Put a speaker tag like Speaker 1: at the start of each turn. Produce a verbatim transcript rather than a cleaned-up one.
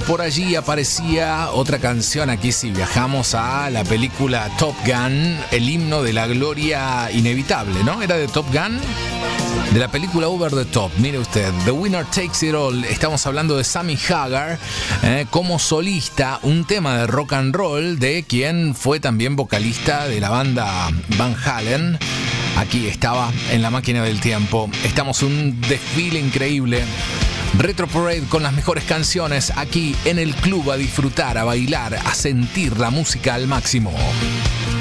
Speaker 1: por allí aparecía otra canción. Aquí sí viajamos a la película Top Gun, el himno de la gloria inevitable, ¿no? ¿Era de Top Gun? De la película Over the Top, mire usted, The Winner Takes It All. Estamos hablando de Sammy Hagar eh, como solista, un tema de rock and roll de quien fue también vocalista de la banda Van Halen. Aquí estaba en la máquina del tiempo. Estamos un desfile increíble. Retro Parade con las mejores canciones aquí en el club, a disfrutar, a bailar, a sentir la música al máximo.